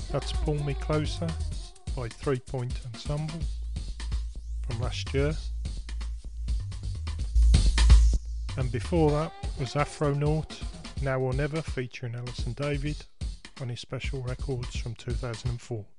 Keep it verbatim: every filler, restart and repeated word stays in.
That's Pull Me Closer by Three Point Ensemble from last year. And before that was Afronaut, Now or Never featuring Alison David on his special records from two thousand four.